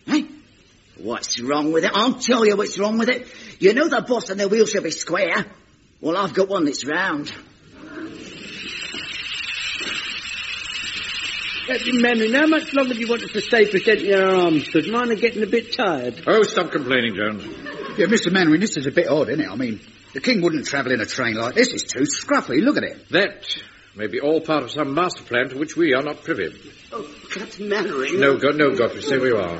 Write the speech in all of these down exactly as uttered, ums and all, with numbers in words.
Eh? What's wrong with it? I'll tell you what's wrong with it. You know the boss and the wheel should be square. Well, I've got one that's round. Captain Manning, how much longer do you want us to stay presenting our arms? Because mine are getting a bit tired. Oh, stop complaining, Jones. Yeah, Mister Mannering, this is a bit odd, isn't it? I mean, the king wouldn't travel in a train like this. It's too scruffy. Look at it. That may be all part of some master plan to which we are not privy. Oh, Captain Mannering. No, go, no, Godfrey, stay where you are.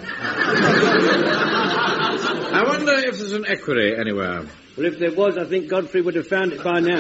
I wonder if there's an equerry anywhere. Well, if there was, I think Godfrey would have found it by now.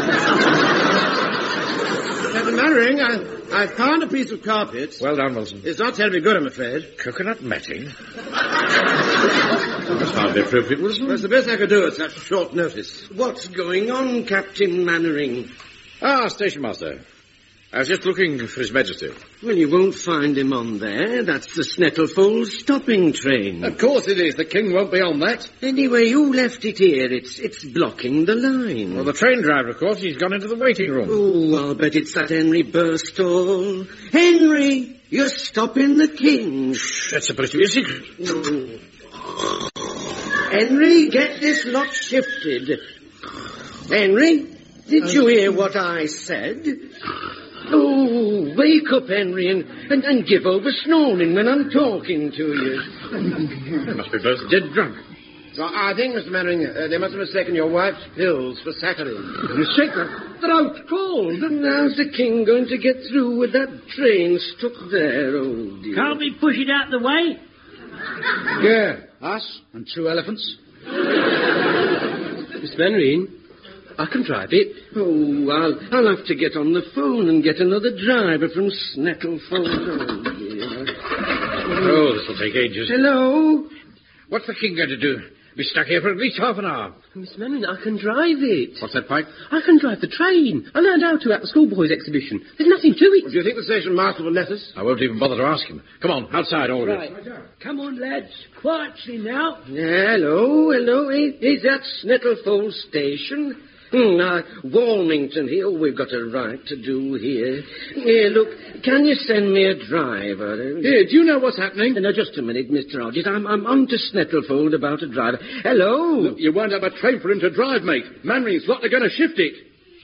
Captain Mannering, I, I found a piece of carpet. Well done, Wilson. It's not terribly good, I'm afraid. Coconut matting? That's hardly appropriate, Wilson. That's the best I could do at such short notice. What's going on, Captain Mannering? Ah, station master. I was just looking for His Majesty. Well, you won't find him on there. That's the Snettlefold stopping train. Of course it is. The king won't be on that. Anyway, you left it here. It's it's blocking the line. Well, the train driver, of course, he's gone into the waiting room. Oh, I'll bet it's that Henry Burstall. Henry, you're stopping the king. Shh, that's supposed to be a secret. Oh. Henry, get this lot shifted. Henry, did you hear what I said? Oh, wake up, Henry, and, and, and give over snoring when I'm talking to you. They must be both dead drunk. So I think, Mister Mannering, uh, they must have mistaken your wife's pills for saccharin. Mistaken? They're out cold. And how's the king going to get through with that train stuck there, oh dear? Can't we push it out the way? Yeah, us and two elephants. Mister Mannering, I can drive it. Oh, I'll, I'll have to get on the phone and get another driver from Snettlefold. Oh, dear. Oh, this will take ages. Hello? What's the king going to do? Be stuck here for at least half an hour. Miss Mannering, I can drive it. What's that, Pike? I can drive the train. I learned how to at the schoolboys' exhibition. There's nothing to it. Do you think the station master will let us? I won't even bother to ask him. Come on, outside, all of Right. you. Come on, lads. Quietly now. Hello, hello. Is, is that Snettlefold station? Hmm, uh, Walmington here. Oh, we've got a right to do here. Here, look, can you send me a driver? Here, do you know what's happening? Uh, no, just a minute, Mister Hodges. I'm, I'm on to Snettlefold about a driver. Hello? Look, you won't have a train for him to drive, mate. Manring's what they're going to shift it.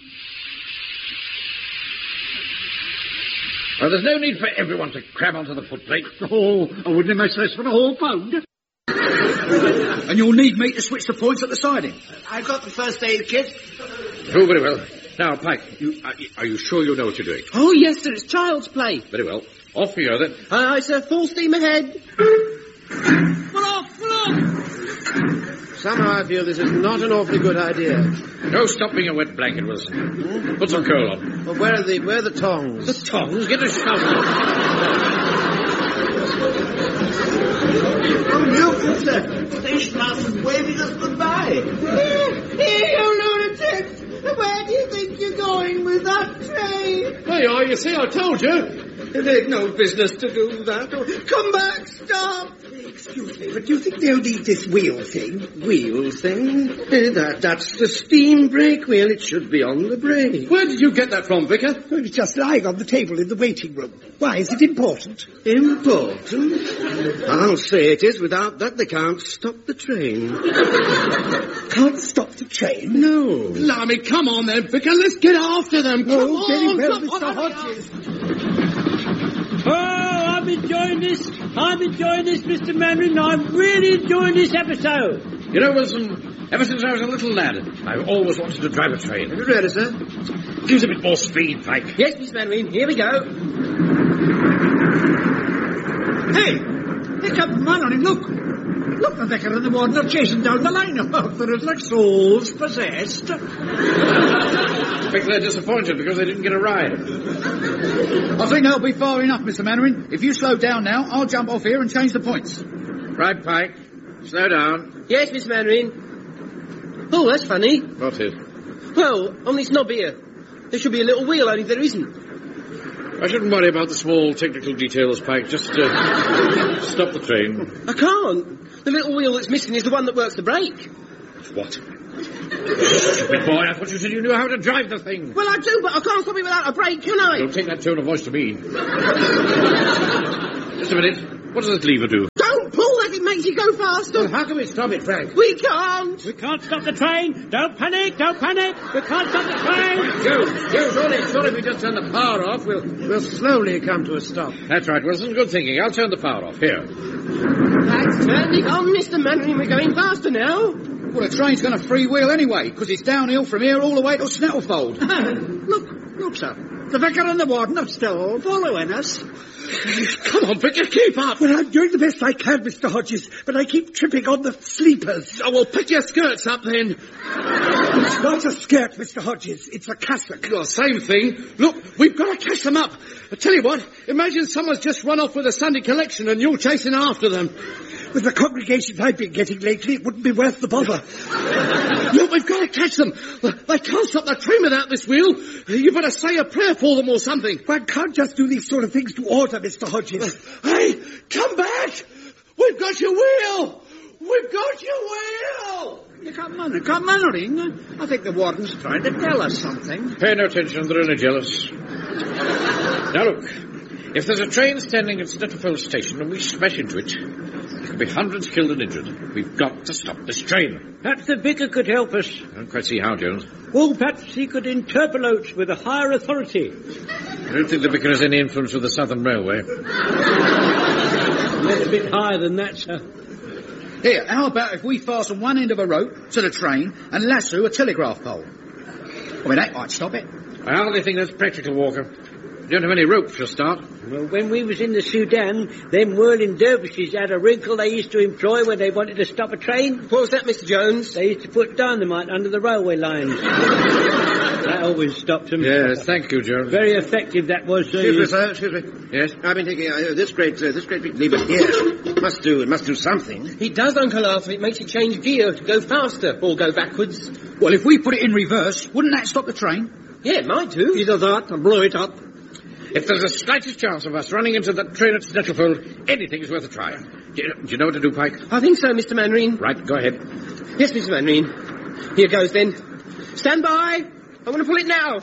Well, there's no need for everyone to cram onto the footplate. Oh, I wouldn't have much less for a whole pound. And you'll need me to switch the points at the siding. I've got the first aid kit. Oh, very well. Now, Pike, you, are, are you sure you know what you're doing? Oh, yes, sir. It's child's play. Very well. Off you go, then. Aye, aye, sir. Full steam ahead. Full off, full off. Somehow I feel this is not an awfully good idea. No, stop being a wet blanket, Wilson. Put some coal on. Well, where are the where are the tongs? The tongs? Get a shovel. Oh, look, sir. Station master's waving us goodbye. Here, you lunatics. Where do you think you're going with that train? There you are, you see, I told you. They've no business to do that. Oh, Come back, stop. Excuse me, but do you think they'll need this wheel thing? wheel thing? Eh, that, that's the steam brake wheel. It should be on the brake. Where did you get that from, Vicar? Oh, it's just lying on the table in the waiting room. Why, is it important? Important? I'll say it is. Without that, they can't stop the train. Can't stop the train? No. Blimey, come on then, Vicar, let's get after them. Come Oh, very on, well, come Mister on. Hodges. Oh, I'm enjoying this. I'm enjoying this, Mister Mannering. I'm really enjoying this episode. You know, Wilson, ever since I was a little lad, I've always wanted to drive a train. Have you read it, sir? Use a bit more speed, Pike. Yes, Miss Mannering. Here we go. Hey, hey, Captain Mannering, look. Look, the vicar and the warden are chasing down the line. Oh, they're like souls possessed. I think they're disappointed because they didn't get a ride. I think that'll be far enough, Mister Mannering. If you slow down now, I'll jump off here and change the points. Right, Pike. Slow down. Yes, Miss Mannering. Oh, that's funny. What's it? Well, on this knob here, there should be a little wheel, only there isn't. I shouldn't worry about the small technical details, Pike. Just uh, stop the train. I can't. The little wheel that's missing is the one that works the brake. What? Stupid boy, I thought you said you knew how to drive the thing. Well, I do, but I can't stop it without a brake, can I? Don't take that tone of voice to me. Just a minute. What does this lever do? Don't pull that, it may makes you go faster. Well, how can we stop it, Frank? We can't. We can't stop the train. Don't panic, don't panic. We can't stop the train. Joe, Joe, surely, surely if we just turn the power off, we'll, we'll slowly come to a stop. That's right, Wilson. Good thinking. I'll turn the power off. Here. That's turning on, Mister Mannering. We're going faster now. Well, the train's going to freewheel anyway, because it's downhill from here all the way to Snattlefold. Look, look, sir. The vicar and the warden are still following us. Come on, Vicar, keep up. Well, I'm doing the best I can, Mister Hodges, but I keep tripping on the sleepers. Oh, well, pick your skirts up, then. It's not a skirt, Mister Hodges. It's a cassock. Well, same thing. Look, we've got to catch them up. I tell you what, imagine someone's just run off with a Sunday collection and you're chasing after them. With the congregations I've been getting lately, it wouldn't be worth the bother. Look, we've got to catch them. They can't stop the train without this wheel. You better say a prayer for them or something. One can't just do these sort of things to order, Mister Hodges. Hey, come back! We've got your wheel! We've got your wheel! You come on, come Mannering. I think the warden's trying to tell us something. Pay no attention, they're only jealous. Now look, if there's a train standing at Snattlefold Station and we smash into it, there could be hundreds killed and injured. We've got to stop this train. Perhaps the vicar could help us. I don't quite see how, Jones. Well, perhaps he could interpolate with a higher authority. I don't think the vicar has any influence with the Southern Railway. A little bit higher than that, sir. Here, how about if we fasten one end of a rope to the train and lasso a telegraph pole? I mean, that might stop it. I hardly think that's practical, Walker. You don't have any rope for a start. Well, when we was in the Sudan, them whirling dervishes had a wrinkle they used to employ when they wanted to stop a train. What was that, Mister Jones? They used to put dynamite under the railway lines. That always stopped them. Yes, thank you, Jones. Very effective that was. Uh, Excuse me, sir, excuse me. Yes? I've been thinking, uh, this great, uh, this great big lever here must do, it must do something. It does, Uncle Arthur. It makes you change gear to go faster or go backwards. Well, if we put it in reverse, wouldn't that stop the train? Yeah, it might do. Either that or blow it up. If there's the slightest chance of us running into that train at Snattlefold, anything is worth a try. Do you, do you know what to do, Pike? I think so, Mister Mannering. Right, go ahead. Yes, Mister Mannering. Here goes, then. Stand by. I'm going to pull it now.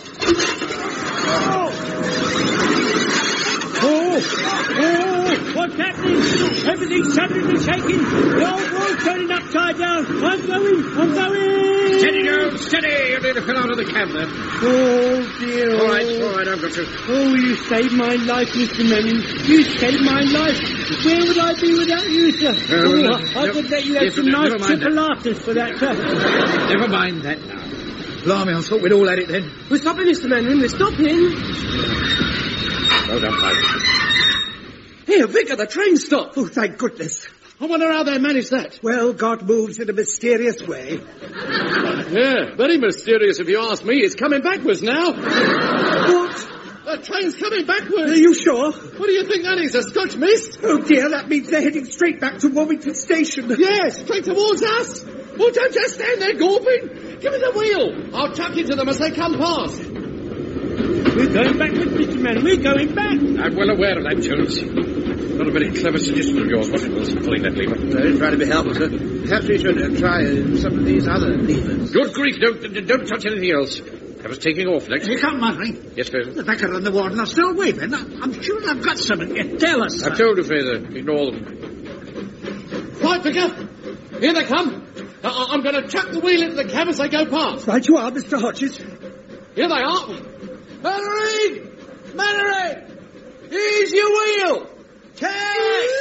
Oh! Oh! What's happening? Everything's suddenly shaking. The old world's turning upside down. I'm going. I'm going. Steady, Jones, steady. You'll need to fill out of the cab there. Oh, dear. All right, all right, I've got you. Oh, you saved my life, Mister Mannering. You saved my life. Where would I be without you, sir? Uh, oh, well, I, I no, could bet you had yes, some never nice mind triple that. laughters for that, sir. Never mind that now. Blimey, I thought we'd all had it then. We're stopping, Mister Mannering. We're stopping. Well done, Pike. Here, Vicar, the train stopped. Oh, thank goodness. I wonder how they managed that. Well, God moves in a mysterious way. Yeah, very mysterious if you ask me. It's coming backwards now. What? The train's coming backwards. Are you sure? What do you think that is, a Scotch mist? Oh, dear, that means they're heading straight back to Warmington Station. Yes, straight towards us. Well, don't just stand there gawping. Give me the wheel. I'll chuck into them as they come past. We're going backwards, Mister Mannering. We're going back. I'm well aware of that, Jones. Not a very clever suggestion of yours, was it, Wilson, pulling that lever? Don't try to be helpful, sir. Perhaps we should uh, try uh, some of these other levers. Good grief, don't, don't touch anything else. I was taking off next. Here come Mannering. Yes, Fraser? The vicar and the warden are still waving. I'm sure I've got something to tell us. I've told you, Fraser. Ignore them. Right, Vicar. Here they come. I- I'm going to chuck the wheel into the cab as they go past. Right you are, Mister Hodges. Here they are. Mannering! Mannering! Here's your wheel! Catch!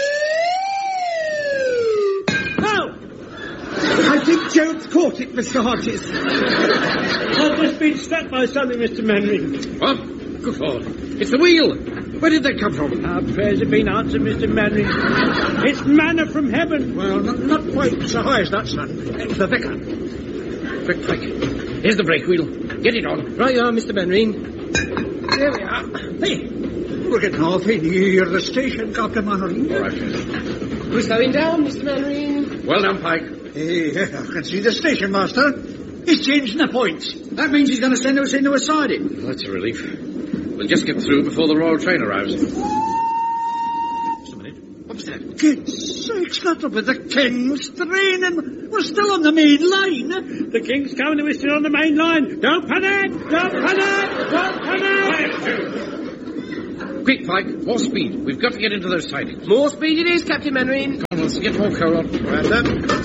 Oh! I think Jones caught it, Mister Hodges. I've just been struck by something, Mister Mannering. What? Good Lord. It's the wheel. Where did that come from? Our prayers have been answered, Mister Mannering. It's manna from heaven. Well, not, not quite so high as that, son. It's the vicar. Quick, quick. Here's the brake wheel. Get it on. Right you are, Mister Mannering. There we are. Hey, we're getting off in near the station, Captain Mannering. All right. We're slowing down, Mister Mannering. Well done, Pike. Hey, I can see the station master. He's changing the points. That means he's going to send us into a siding. Well, that's a relief. We'll just get through before the Royal train arrives. Just a minute. What's that? Kids sakes, that'll be the King's train, and we're still on the main line. The King's coming, we're still on the main line. Don't panic! Don't panic! Don't panic! Quick, Pike, more speed. We've got to get into those sidings. More speed it is, Captain Mainwaring. Come on, let's get more coal on. Right, sir.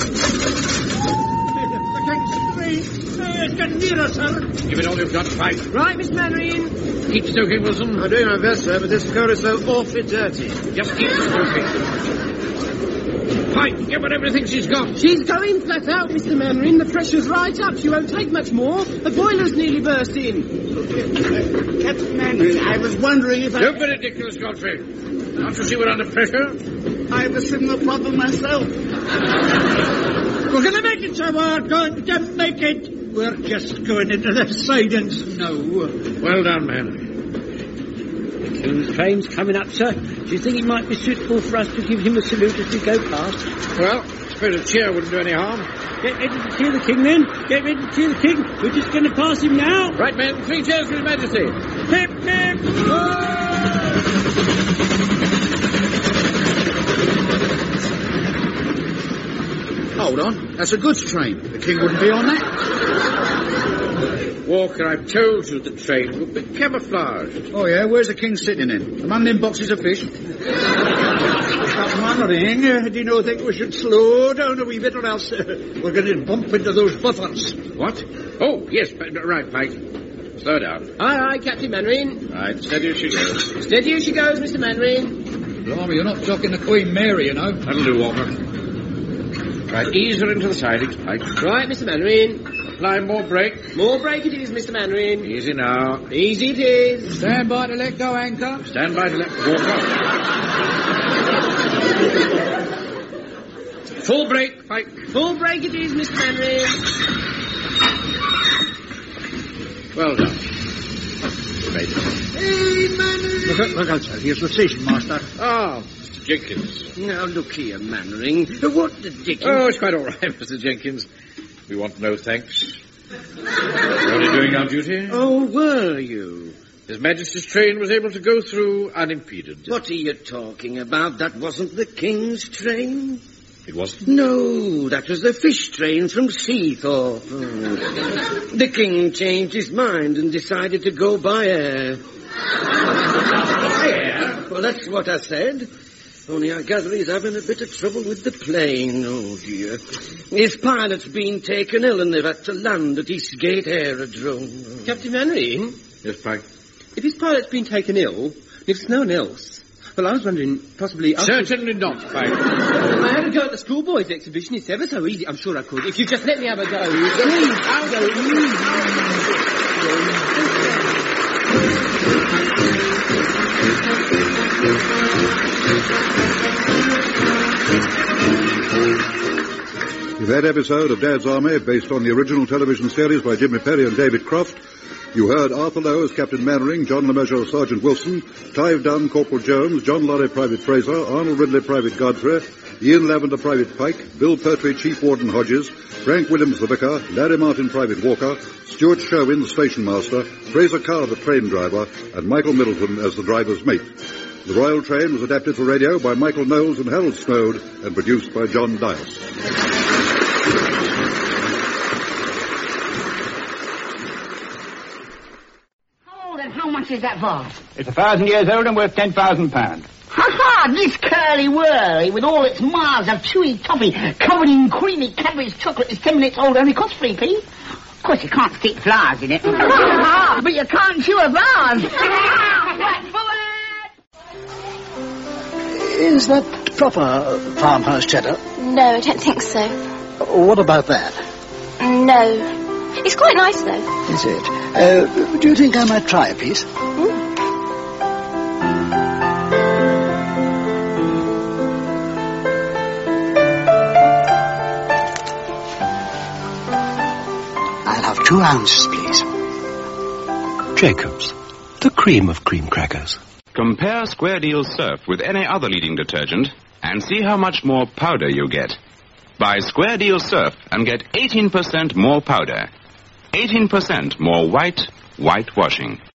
It's getting nearer, sir. Give it all you've got, Pike. Right, Mister Mainwaring. Keep stoking, Wilson. I'm doing my best, sir, but this coal is so awfully dirty. Just keep stoking. Pike, get what everything she's got. She's going flat out, Mister Mainwaring. The pressure's right up. She won't take much more. The boiler's nearly burst in. Uh, Captain Mainwaring, I was wondering if I... Don't be ridiculous, Godfrey. Can't you see we're under pressure? I have a similar problem myself. We're going to make it, sir. We're going to make it. We're just going into the sidings now. Well done, man. The King's train's coming up, sir. Do you think it might be suitable for us to give him a salute as we go past? Well, I suppose a cheer wouldn't do any harm. Get ready to cheer the King, then. Get ready to cheer the King. We're just going to pass him now. Right, men. Three cheers for His Majesty. Hip, hip. Hold on. That's a goods train. The King wouldn't be on that. Walker, I've told you the train will be camouflaged. Oh, yeah? Where's the King sitting in? Among them boxes of fish? Captain Mainwaring, uh, do you not think we should slow down a wee bit or else uh, we're going to bump into those buffers? What? Oh, yes, but, right, Pike. Slow down. Aye, aye, Captain Mainwaring. Right, steady as she goes. Steady as she goes, Mister Mainwaring. Blimey, you're not talking to Queen Mary, you know. That'll do, Walker. Right, ease her into the sidings, Pike. Right, Mister Mainwaring. Apply more brake. More brake it is, Mister Mainwaring. Easy now. Easy it is. Stand by to let go, anchor. Stand by to let Walker. Full brake, Pike. Full brake it is, Mister Mainwaring. Well done. Made it. Hey, Mainwaring! Look, out, look out, sir. Here's the station master. Ah, Mister Jenkins. Now, look here, Mainwaring. What the dickens... Oh, it's quite all right, Mister Jenkins. We want no thanks. We're only doing our duty. Oh, were you? His Majesty's train was able to go through unimpeded. What are you talking about? That wasn't the King's train. It wasn't? No, that was the fish train from Seathorpe. Oh. The King changed his mind and decided to go by air. Air? Well, that's what I said. Only I gather he's having a bit of trouble with the plane. Oh, dear. His pilot's been taken ill and they've had to land at Eastgate Aerodrome. Captain Mainwaring? Yes, Pike? If his pilot's been taken ill, if it's no one else... Well, I was wondering, possibly... Certainly not, Pike. Well, I had to go at the schoolboys' exhibition. It's ever so easy. I'm sure I could. If you just let me have a go. Please, I'll go. In that episode of Dad's Army, based on the original television series by Jimmy Perry and David Croft, you heard Arthur Lowe as Captain Mainwaring, John LeMessurier as Sergeant Wilson, Clive Dunn, Corporal Jones, John Lorry, Private Fraser, Arnold Ridley, Private Godfrey, Ian Lavender, Private Pike, Bill Pertwee, Chief Warden Hodges, Frank Williams, the Vicar, Larry Martin, Private Walker, Stuart Sherwin, the Station Master, Fraser Carr, the train driver, and Michael Middleton as the driver's mate. The Royal Train was adapted for radio by Michael Knowles and Harold Snowd and produced by John Dias. How much is that vase? It's a thousand years old and worth ten thousand pounds. Ha-ha! This curly-whirly with all its miles of chewy toffee covered in creamy Cadbury's chocolate is ten minutes old, only costs three p. Of course, you can't stick flowers in it. But you can't chew a vase. Is that proper farmhouse cheddar? No, I don't think so. What about that? No. It's quite nice, though. Is it? Uh, do you think I might try a piece? Mm. I'll have two ounces, please. Jacob's, the cream of cream crackers. Compare Square Deal Surf with any other leading detergent and see how much more powder you get. Buy Square Deal Surf and get eighteen percent more powder. eighteen percent more white, white washing.